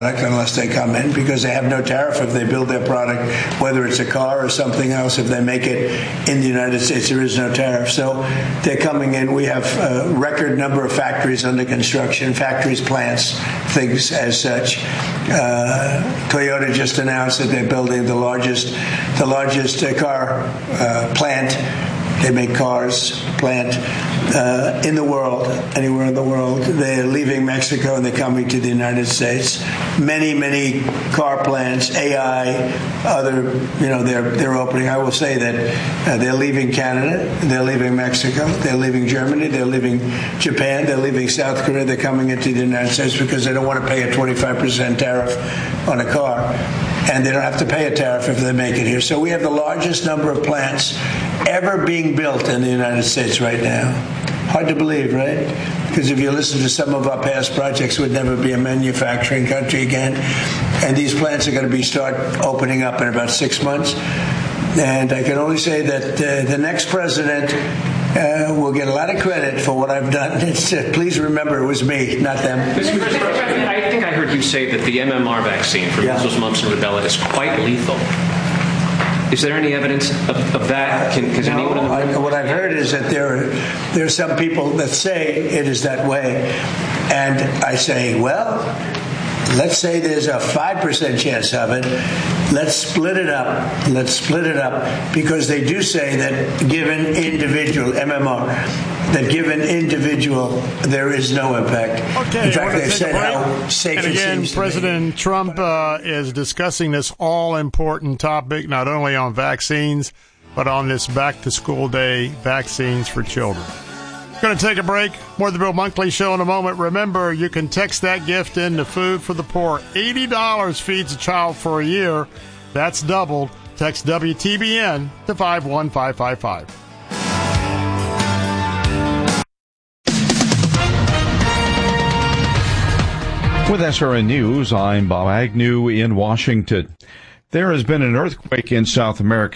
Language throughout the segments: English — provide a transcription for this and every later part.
unless they come in, because they have no tariff if they build their product, whether it's a car or something else. If they make it in the United States, there is no tariff. So they're coming in. We have a record number of factories under construction, plants, things as such. Toyota just announced that they're building the largest car plant. They make cars, plant in the world, anywhere in the world. They're leaving Mexico and they're coming to the United States. Many car plants, AI, other, they're opening. I will say that they're leaving Canada, they're leaving Mexico, they're leaving Germany, they're leaving Japan, they're leaving South Korea. They're coming into the United States because they don't want to pay a 25% tariff on a car. And they don't have to pay a tariff if they make it here. So we have the largest number of plants ever being built in the United States right now. Hard to believe, right? Because if you listen to some of our past projects, we'd never be a manufacturing country again. And these plants are going to start opening up in about 6 months. And I can only say that the next president will get a lot of credit for what I've done. Please remember, it was me, not them. Mr. President, I think I heard you say that the MMR vaccine for measles, mumps, and rubella is quite lethal. Is there any evidence of that? What I've heard is that there are some people that say it is that way. And I say, well, let's say there's a 5% chance of it. Let's split it up. Because they do say that given individual MMR, there is no impact. Okay, in fact, they've said how safe and again, it seems President Trump is discussing this all-important topic, not only on vaccines, but on this back-to-school day, vaccines for children. Going to take a break. More of the Bill Bunkley Show in a moment. Remember, you can text that gift into Food for the Poor. $80 feeds a child for a year. That's doubled. Text WTBN to 51555. With SRN News, I'm Bob Agnew in Washington. There has been an earthquake in South America,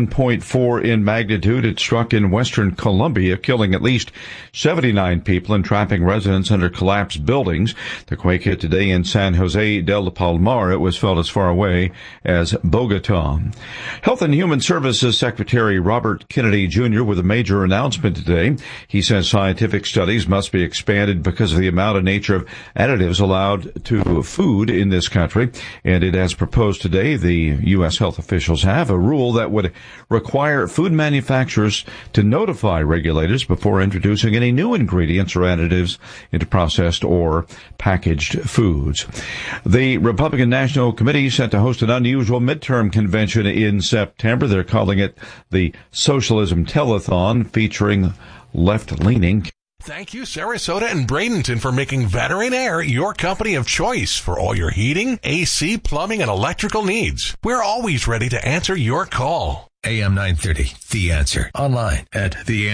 7.4 in magnitude. It struck in western Colombia, killing at least 79 people and trapping residents under collapsed buildings. The quake hit today in San Jose del Palmar. It was felt as far away as Bogota. Health and Human Services Secretary Robert Kennedy Jr. with a major announcement today. He says scientific studies must be expanded because of the amount and nature of additives allowed to food in this country. And it has proposed today the U.S. health officials have a rule that would require food manufacturers to notify regulators before introducing any new ingredients or additives into processed or packaged foods. The Republican National Committee set to host an unusual midterm convention in September. They're calling it the Socialism Telethon, featuring left-leaning. Thank you, Sarasota and Bradenton, for making Veteran Air your company of choice for all your heating, AC, plumbing, and electrical needs. We're always ready to answer your call. AM 930, The Answer. Online at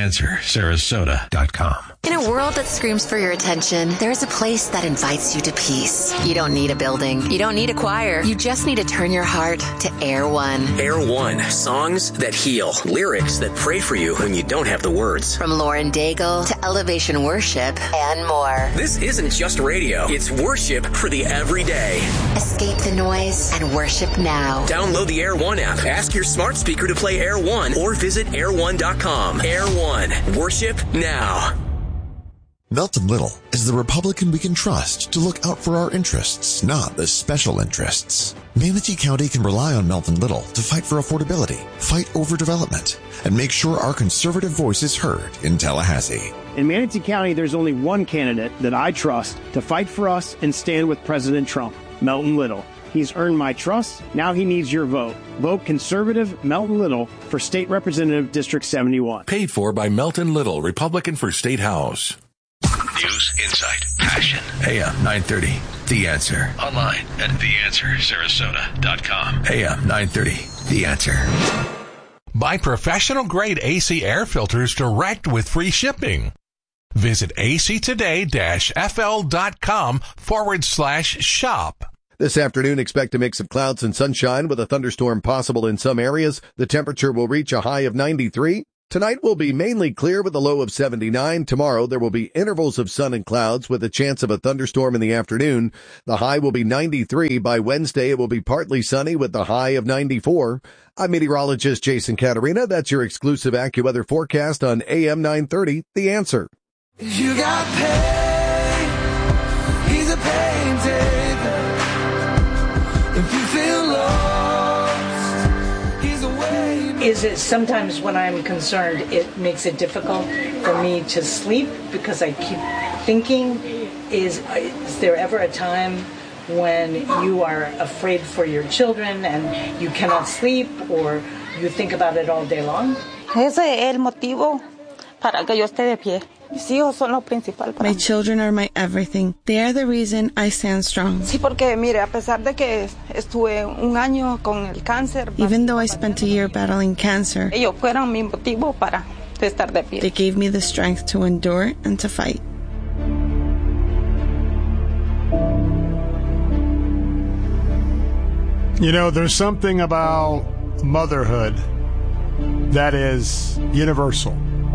theanswersarasota.com. In a world that screams for your attention, there's a place that invites you to peace. You don't need a building. You don't need a choir. You just need to turn your heart to Air One. Air One. Songs that heal. Lyrics that pray for you when you don't have the words. From Lauren Daigle to Elevation Worship and more. This isn't just radio. It's worship for the everyday. Escape the noise and worship now. Download the Air One app. Ask your smart speaker to play Air One or visit air1.com. Air One. Worship now. Melton Little is the Republican we can trust to look out for our interests, not the special interests. Manatee County can rely on Melton Little to fight for affordability, fight overdevelopment, and make sure our conservative voice is heard in Tallahassee. In Manatee County, there's only one candidate that I trust to fight for us and stand with President Trump, Melton Little. He's earned my trust. Now he needs your vote. Vote conservative Melton Little for State Representative District 71. Paid for by Melton Little, Republican for State House. News, insight, passion. AM 930, The Answer. Online at theanswersarasota.com. AM 930, The Answer. Buy professional-grade AC air filters direct with free shipping. Visit actoday-fl.com/shop. This afternoon, expect a mix of clouds and sunshine with a thunderstorm possible in some areas. The temperature will reach a high of 93. Tonight will be mainly clear with a low of 79. Tomorrow there will be intervals of sun and clouds with a chance of a thunderstorm in the afternoon. The high will be 93. By Wednesday it will be partly sunny with the high of 94. I'm meteorologist Jason Caterina. That's your exclusive AccuWeather forecast on AM 930, The Answer. You got pain. He's a pain taker. If you feel lost, he's away. Is it sometimes when I'm concerned, it makes it difficult for me to sleep because I keep thinking, is there ever a time when you are afraid for your children and you cannot sleep or you think about it all day long? Ese es el motivo para que yo esté de pie. Mis hijos son lo principal para mí. My children are my everything. They are the reason I stand strong. Sí, porque mire, a pesar de que estuve un año con el cáncer, even though I spent a year battling cancer, ellos fueron mi motivo para estar de pie. They gave me the strength to endure and to fight. You know, there's something about motherhood that is universal.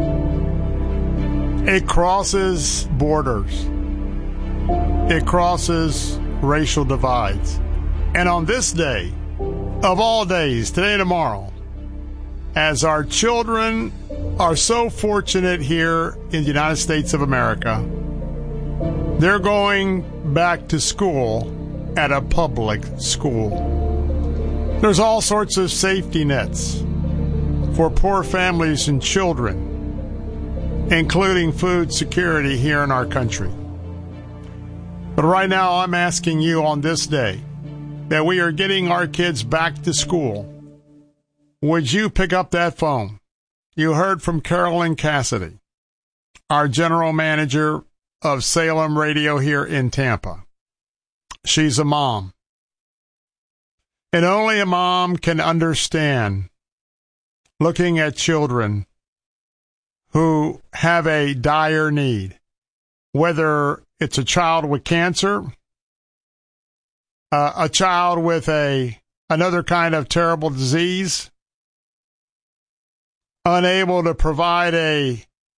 It crosses borders. It crosses racial divides. And on this day, of all days, today and tomorrow, as our children are so fortunate here in the United States of America, they're going back to school at a public school. There's all sorts of safety nets for poor families and children, including food security here in our country. But right now, I'm asking you on this day that we are getting our kids back to school. Would you pick up that phone? You heard from Carolyn Cassidy, our general manager of Salem Radio here in Tampa. She's a mom. And only a mom can understand looking at children who have a dire need, whether it's a child with cancer, a child with another kind of terrible disease, unable to provide a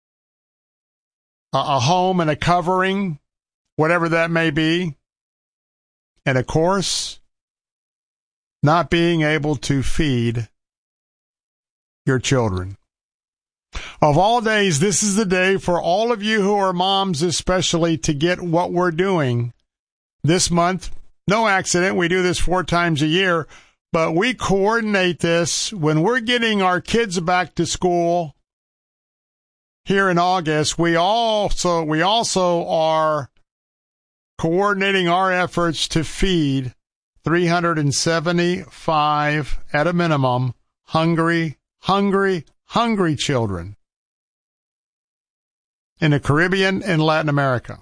home and a covering, whatever that may be, and of course, not being able to feed your children. Of all days, this is the day for all of you who are moms especially to get what we're doing this month. No accident. We do this 4 times a year, but we coordinate this when we're getting our kids back to school here in August. We also are coordinating our efforts to feed 375 at a minimum hungry children in the Caribbean and Latin America.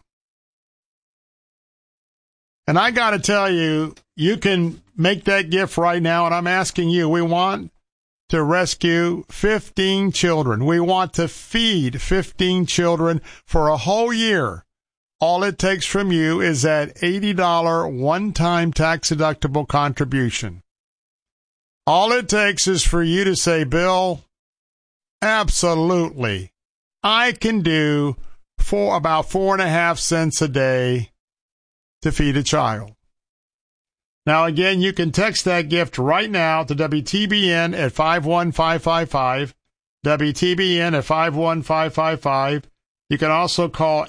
And I got to tell you, you can make that gift right now, and I'm asking you, we want to rescue 15 children. We want to feed 15 children for a whole year. All it takes from you is that $80 one-time tax-deductible contribution. All it takes is for you to say, Bill, absolutely, I can do about 4.5 cents a day to feed a child. Now, again, you can text that gift right now to WTBN at 51555, WTBN at 51555. You can also call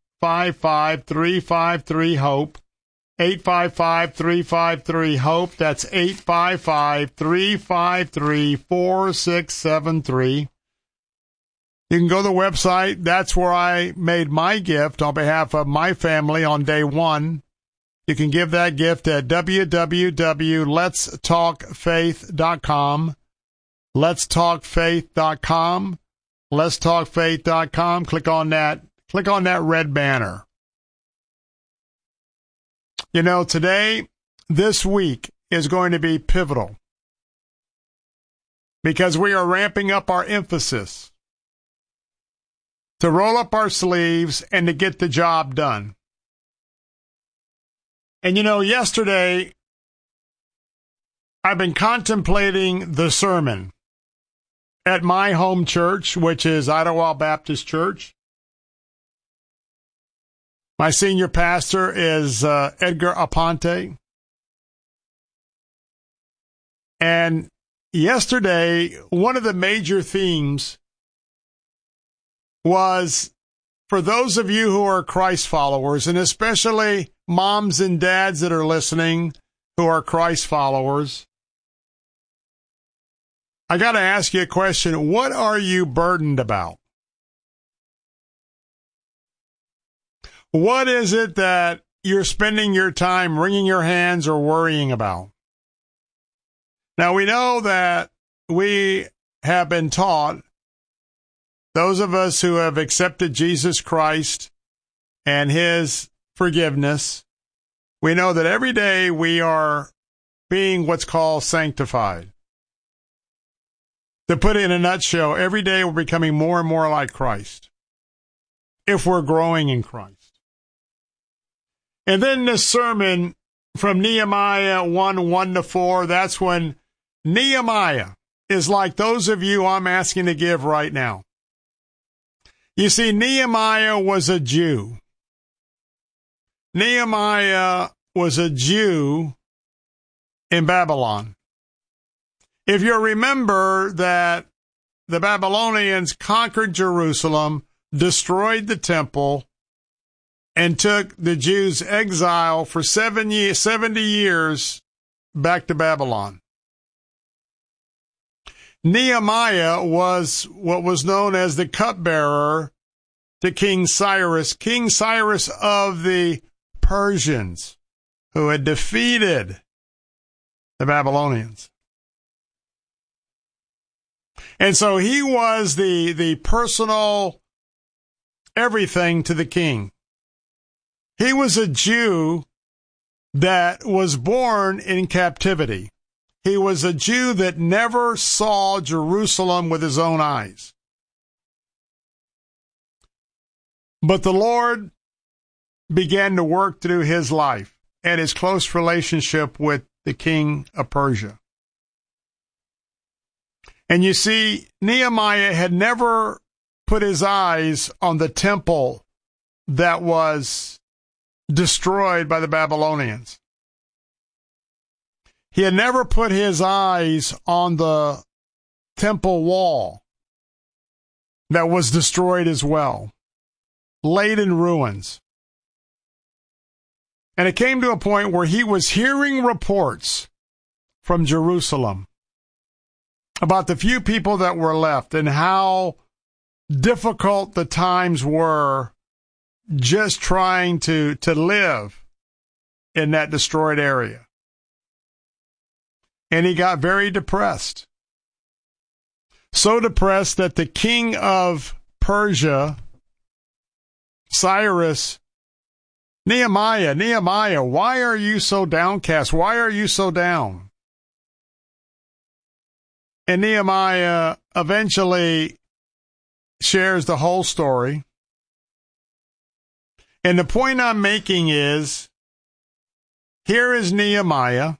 855-353-HOPE, 855-353-HOPE. That's 855-353-4673. You can go to the website. That's where I made my gift on behalf of my family on day one. You can give that gift at www.letstalkfaith.com. Letstalkfaith.com. Letstalkfaith.com. Click on that red banner. You know, this week is going to be pivotal because we are ramping up our emphasis to roll up our sleeves and to get the job done. And you know, yesterday, I've been contemplating the sermon at my home church, which is Idlewild Baptist Church. My senior pastor is Edgar Aponte. And yesterday, one of the major themes was, for those of you who are Christ followers, and especially moms and dads that are listening who are Christ followers, I got to ask you a question. What are you burdened about? What is it that you're spending your time wringing your hands or worrying about? Now, we know that we have been taught, those of us who have accepted Jesus Christ and his forgiveness, we know that every day we are being what's called sanctified. To put it in a nutshell, every day we're becoming more and more like Christ, if we're growing in Christ. And then this sermon from Nehemiah 1:1-4, that's when Nehemiah is like those of you I'm asking to give right now. You see, Nehemiah was a Jew. Nehemiah was a Jew in Babylon. If you remember that the Babylonians conquered Jerusalem, destroyed the temple, and took the Jews' exile for 70 years back to Babylon. Nehemiah was what was known as the cupbearer to King Cyrus of the Persians, who had defeated the Babylonians. And so he was the personal everything to the king. He was a Jew that was born in captivity. He was a Jew that never saw Jerusalem with his own eyes. But the Lord began to work through his life and his close relationship with the king of Persia. And you see, Nehemiah had never put his eyes on the temple that was destroyed by the Babylonians. He had never put his eyes on the temple wall that was destroyed as well, laid in ruins. And it came to a point where he was hearing reports from Jerusalem about the few people that were left and how difficult the times were just trying to live in that destroyed area. And he got very depressed. So depressed that the king of Persia, Cyrus, Nehemiah, why are you so downcast? Why are you so down? And Nehemiah eventually shares the whole story. And the point I'm making is, here is Nehemiah.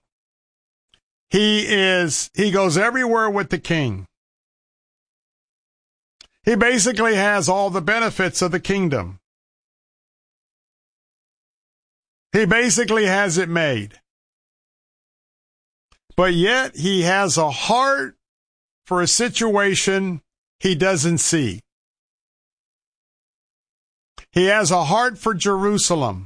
He goes everywhere with the king. He basically has all the benefits of the kingdom. He basically has it made. But yet he has a heart for a situation he doesn't see. He has a heart for Jerusalem.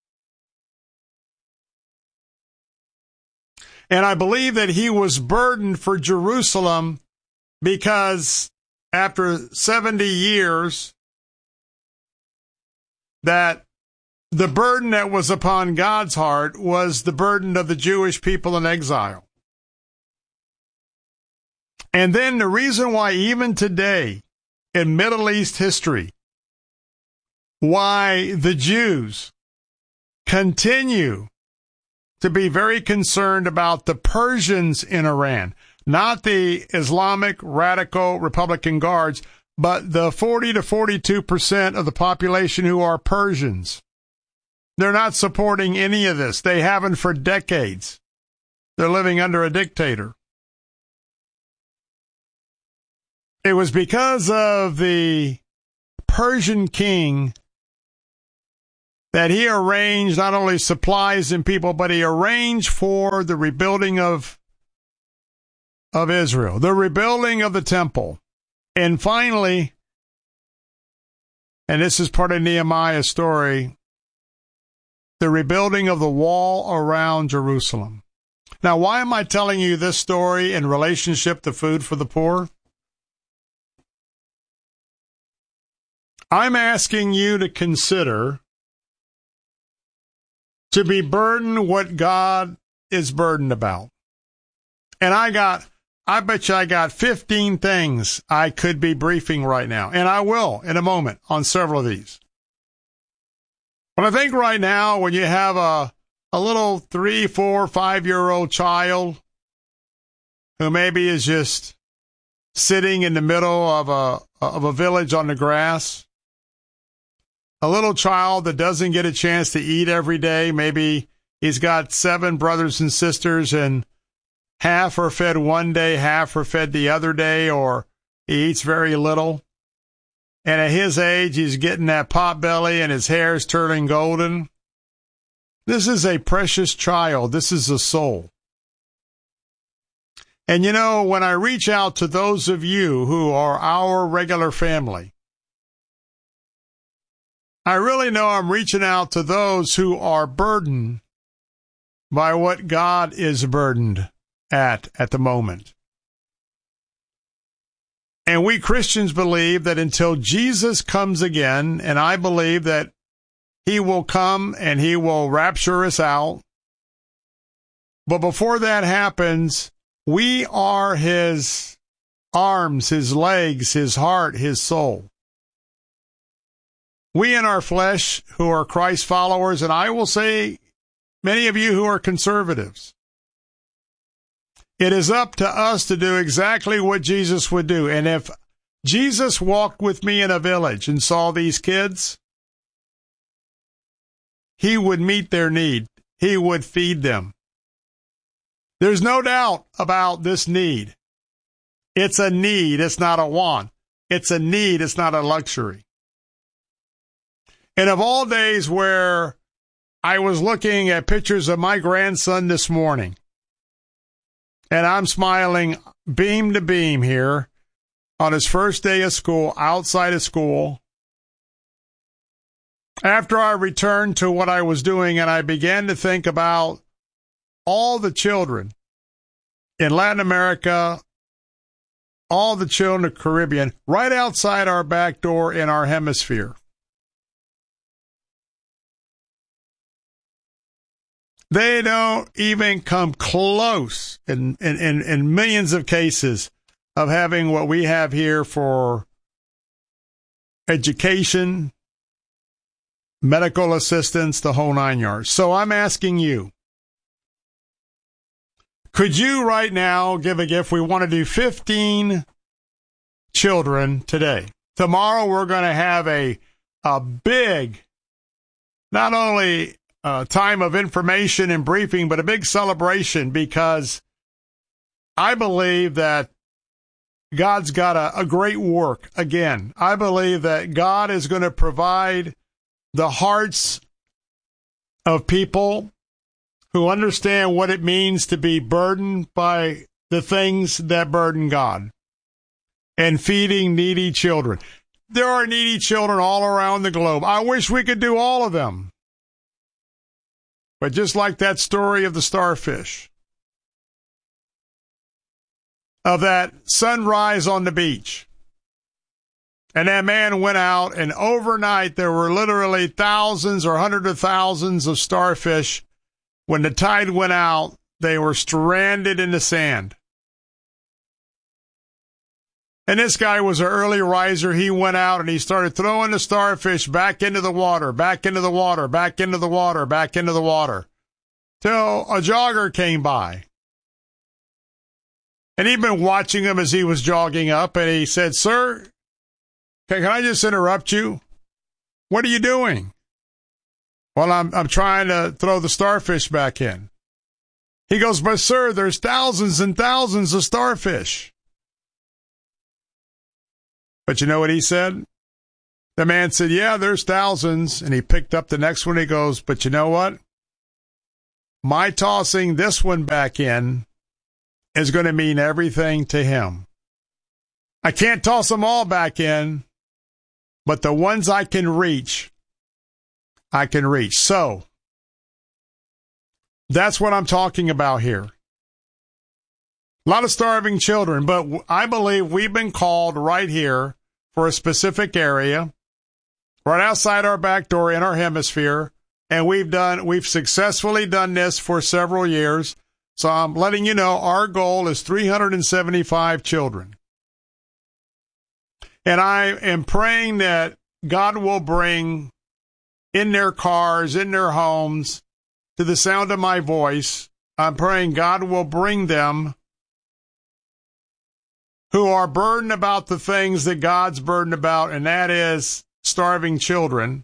And I believe that he was burdened for Jerusalem because after 70 years, that the burden that was upon God's heart was the burden of the Jewish people in exile. And then the reason why even today in Middle East history, why the Jews continue to be very concerned about the Persians in Iran, not the Islamic radical Republican Guards, but the 40 to 42% of the population who are Persians. They're not supporting any of this. They haven't for decades. They're living under a dictator. It was because of the Persian king that he arranged not only supplies and people, but he arranged for the rebuilding of Israel, the rebuilding of the temple. And finally, and this is part of Nehemiah's story, the rebuilding of the wall around Jerusalem. Now, why am I telling you this story in relationship to food for the poor? I'm asking you to consider to be burdened what God is burdened about. And I bet you I got 15 things I could be briefing right now, and I will in a moment on several of these. But I think right now when you have a little 3, 4, 5-year-old child who maybe is just sitting in the middle of a village on the grass, a little child that doesn't get a chance to eat every day, maybe he's got 7 brothers and sisters and half are fed one day, half are fed the other day, or he eats very little. And at his age, he's getting that pot belly and his hair's turning golden. This is a precious child. This is a soul. And you know, when I reach out to those of you who are our regular family, I really know I'm reaching out to those who are burdened by what God is burdened at the moment. And we Christians believe that until Jesus comes again, and I believe that he will come and he will rapture us out. But before that happens, we are his arms, his legs, his heart, his soul. We in our flesh who are Christ followers, and I will say many of you who are conservatives, it is up to us to do exactly what Jesus would do. And if Jesus walked with me in a village and saw these kids, he would meet their need. He would feed them. There's no doubt about this need. It's a need. It's not a want. It's a need. It's not a luxury. And of all days where I was looking at pictures of my grandson this morning, and I'm smiling beam to beam here on his first day of school, outside of school, after I returned to what I was doing and I began to think about all the children in Latin America, all the children in the Caribbean, right outside our back door in our hemisphere. They don't even come close in millions of cases of having what we have here for education, medical assistance, the whole 9 yards. So I'm asking you, could you right now give a gift? We want to do 15 children today. Tomorrow we're going to have a big, not only time of information and briefing, but a big celebration, because I believe that God's got a great work. Again, I believe that God is going to provide the hearts of people who understand what it means to be burdened by the things that burden God and feeding needy children. There are needy children all around the globe. I wish we could do all of them. But just like that story of the starfish, of that sunrise on the beach, and that man went out, and overnight there were literally thousands or hundreds of thousands of starfish. When the tide went out, they were stranded in the sand. And this guy was an early riser. He went out and he started throwing the starfish back into the water, back into the water, back into the water, back into the water, till a jogger came by. And he'd been watching him as he was jogging up, and he said, "Sir, can I just interrupt you? What are you doing?" "Well, I'm trying to throw the starfish back in." He goes, "But sir, there's thousands and thousands of starfish." But you know what he said? The man said, yeah, there's thousands. And he picked up the next one. He goes, but you know what? My tossing this one back in is going to mean everything to him. I can't toss them all back in, but the ones I can reach, I can reach. So that's what I'm talking about here. A lot of starving children, but I believe we've been called right here for a specific area, right outside our back door in our hemisphere, and we've successfully done this for several years. So I'm letting you know our goal is 375 children. And I am praying that God will bring in their cars, in their homes, to the sound of my voice, I'm praying God will bring them who are burdened about the things that God's burdened about, and that is starving children.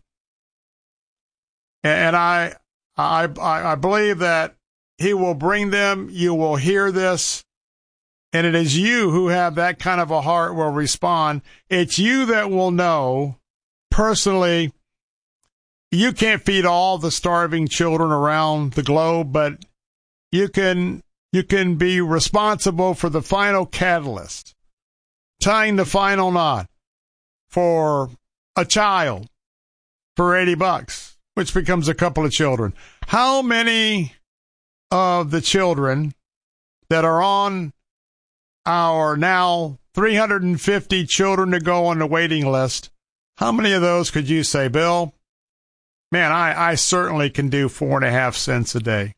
And I believe that He will bring them. You will hear this. And it is you who have that kind of a heart will respond. It's you that will know personally. You can't feed all the starving children around the globe, but you can be responsible for the final catalyst, tying the final knot for a child for $80, which becomes a couple of children. How many of the children that are on our now 350 children to go on the waiting list, how many of those could you say, Bill, man, I certainly can do 4.5 cents a day?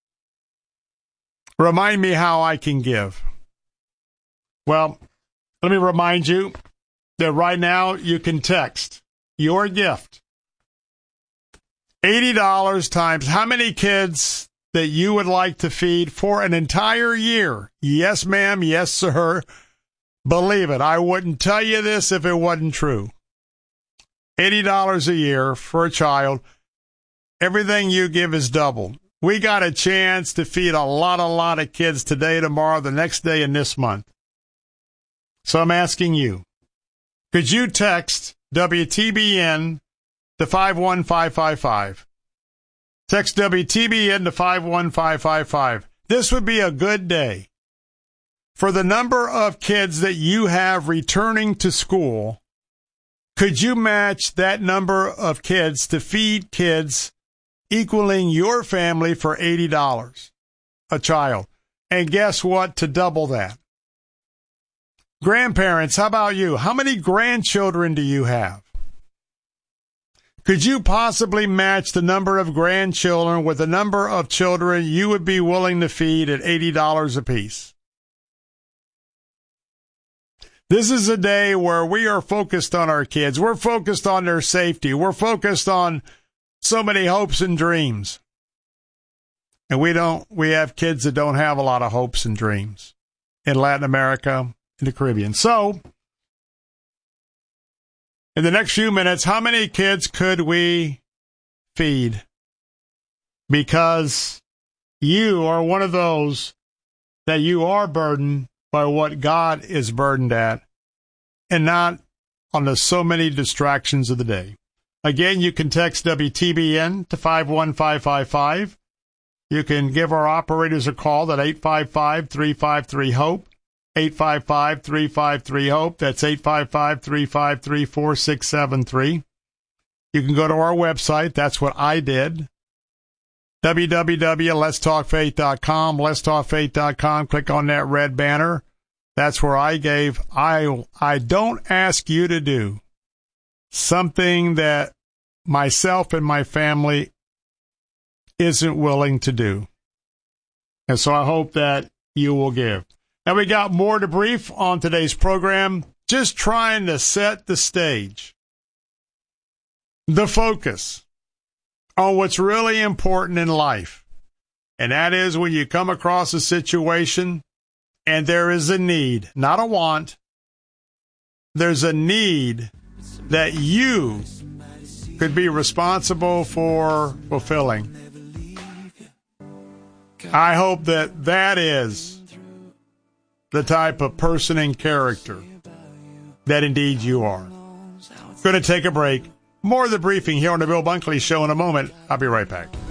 Remind me how I can give. Well, let me remind you that right now you can text your gift. $80 times how many kids that you would like to feed for an entire year. Yes, ma'am. Yes, sir. Believe it. I wouldn't tell you this if it wasn't true. $80 a year for a child. Everything you give is doubled. We got a chance to feed a lot of kids today, tomorrow, the next day, and this month. So I'm asking you, could you text WTBN to 51555? Text WTBN to 51555. This would be a good day for the number of kids that you have returning to school. Could you match that number of kids to feed kids equaling your family for $80 a child? And guess what? To double that. Grandparents, how about you? How many grandchildren do you have? Could you possibly match the number of grandchildren with the number of children you would be willing to feed at $80 apiece? This is a day where we are focused on our kids. We're focused on their safety. We're focused on so many hopes and dreams. And we have kids that don't have a lot of hopes and dreams in Latin America, in the Caribbean. So, in the next few minutes, how many kids could we feed? Because you are one of those that you are burdened by what God is burdened at, and not on the so many distractions of the day. Again, you can text WTBN to 51555. You can give our operators a call at 855-353-HOPE, 855-353-HOPE. That's 855-353-4673. You can go to our website. That's what I did. www.letstalkfaith.com, letstalkfaith.com. Click on that red banner. That's where I gave. I don't ask you to do something that myself and my family isn't willing to do. And so I hope that you will give. Now, we got more to brief on today's program, just trying to set the stage, the focus on what's really important in life. And that is when you come across a situation and there is a need, not a want, there's a need that you could be responsible for fulfilling. I hope that is the type of person and character that indeed you are. Going to take a break. More of the briefing here on the Bill Bunkley Show in a moment. I'll be right back.